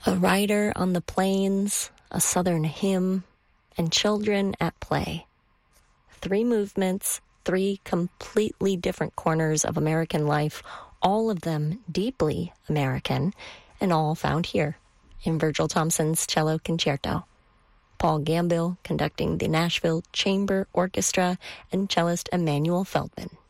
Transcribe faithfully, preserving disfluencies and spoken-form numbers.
A rider on the plains, a southern hymn, and children at play. Three movements, three completely different corners of American life, all of them deeply American, and all found here in Virgil Thomson's Cello Concerto. Paul Gambill conducting the Nashville Chamber Orchestra and cellist Emmanuel Feldman.